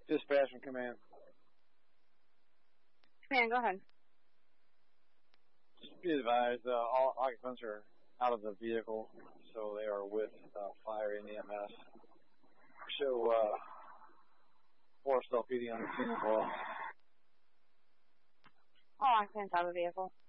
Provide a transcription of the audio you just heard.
Dispatch and command. Command, go ahead. Just be advised, all occupants are out of the vehicle, so they are with fire and EMS. So, Forest LPD on the scene as well. All occupants out of the vehicle.